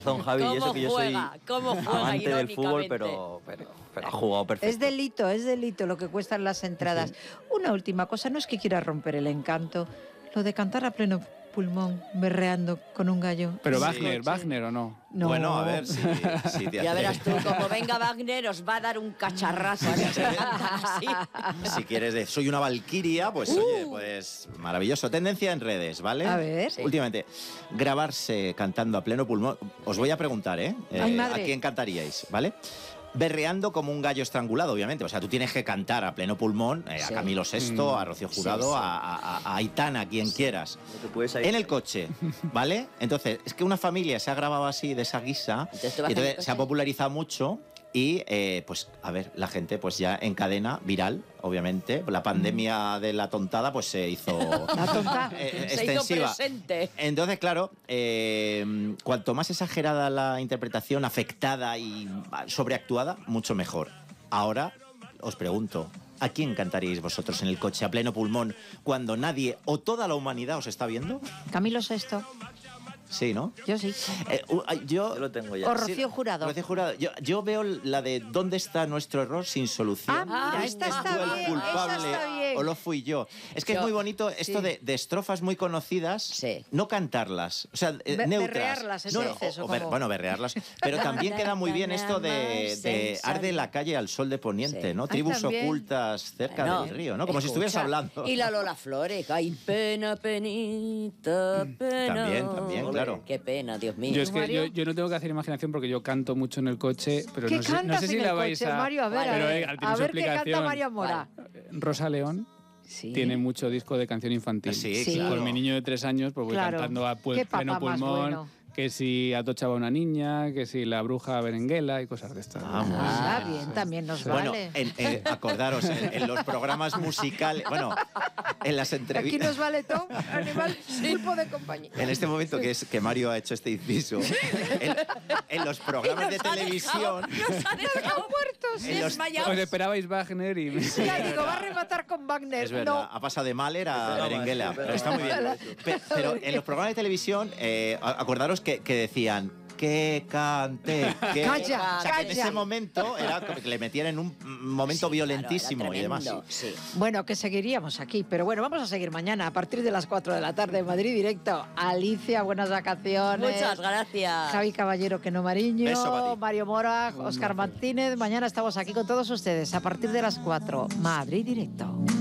Don Javi, y eso que yo soy amante del fútbol, pero ha jugado perfecto. Es delito lo que cuestan las entradas. Sí. Una última cosa, no es que quiera romper el encanto, lo de cantar a pleno pulmón, berreando con un gallo. Pero Wagner o no. No. Bueno, a ver si ya verás tú, como venga Wagner, os va a dar un cacharrazo. Si quieres, soy una valquiria, pues oye, pues maravilloso. Tendencia en redes, ¿vale? A ver. Últimamente, grabarse cantando a pleno pulmón. Os voy a preguntar, ¿a quién cantaríais, ¿vale? Berreando como un gallo estrangulado, obviamente. O sea, tú tienes que cantar a pleno pulmón a Camilo VI, a Rocío Jurado, a Aitana, a quien quieras. En el coche, ¿vale? Entonces, es que una familia se ha grabado así, de esa guisa, entonces se ha popularizado mucho y, pues, a ver, la gente pues ya encadena, viral, obviamente. La pandemia de la tontada pues se hizo extensiva. Se hizo presente. Entonces, claro, cuanto más exagerada la interpretación, afectada y sobreactuada, mucho mejor. Ahora, os pregunto, ¿a quién cantaríais vosotros en el coche a pleno pulmón cuando nadie o toda la humanidad os está viendo? Camilo VI. Sí, ¿no? Yo sí. Yo lo tengo ya. O Rocío Jurado. Rocío Jurado. Yo veo la de ¿dónde está nuestro error sin solución? Mira, esta está bien. ¿El culpable está bien. o lo fui yo? Es que es muy bonito esto de estrofas muy conocidas, no cantarlas, o sea, neutras. Berrearlas, entonces. Bueno, berrearlas. Pero también queda muy bien esto de arde la calle al sol de poniente, ¿no? Tribus ocultas cerca del río, ¿no? Como si estuvieras hablando. Y la Lola Flores, ay, pena, penita, pena. También, claro. Qué pena, Dios mío. Yo es que yo no tengo que hacer imaginación porque yo canto mucho en el coche, pero no sé si la vais a... Mario, a ver qué canta Mario Mora. Rosa León tiene mucho disco de canción infantil. Sí, claro. Por mi niño de 3 años pues voy cantando a pleno pulmón. Que si atochaba una niña, que si la bruja berenguela y cosas de estas. Está bien, también nos vale. Bueno, acordaros, en los programas musicales, en las entrevistas... Aquí nos vale todo, animal, pulpo de compañía. En este momento que Mario ha hecho este inciso, en los programas de televisión... Nos ha dejado muertos, Os esperabais Wagner y... Ya digo, va a rematar con Wagner. Es verdad, ha pasado de Mahler a berenguela, pero está muy bien. Pero en los programas de televisión, acordaros que decían que cante, que... Calla, o sea, que en ese momento era como que le metían en un momento violentísimo, claro, y demás. Sí. Bueno, que seguiríamos aquí, pero bueno, vamos a seguir mañana a partir de las 4 de la tarde en Madrid Directo. Alicia, buenas vacaciones. Muchas gracias. Javi Caballero, Queno Mariño, Beso, Mario Mora, Óscar Martínez. Mañana estamos aquí con todos ustedes a partir de las 4. Madrid Directo.